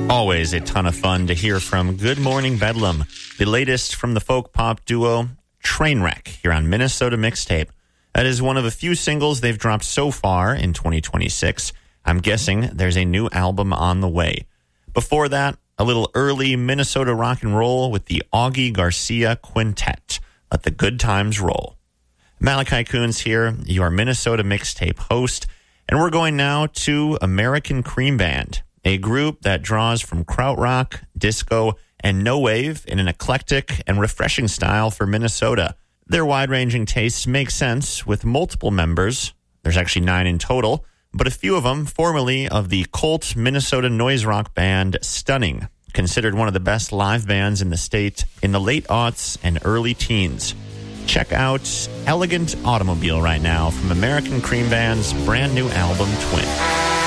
Always a ton of fun to hear from Good Morning Bedlam, the latest from the folk pop duo Trainwreck here on Minnesota Mixtape. That is one of a few singles they've dropped so far in 2026. I'm guessing there's a new album on the way. Before that, a little early Minnesota rock and roll with the Augie Garcia Quintet. Let the good times roll. Malachi Coons here, your Minnesota Mixtape host, and we're going now to American Cream Band, a group that draws from krautrock, disco, and no wave in an eclectic and refreshing style for Minnesota. Their wide-ranging tastes make sense with multiple members. There's actually 9 in total, but a few of them formerly of the cult Minnesota noise rock band Stunning, considered one of the best live bands in the state in the late aughts and early teens. Check out Elegant Automobile right now from American Cream Band's brand new album, Twin.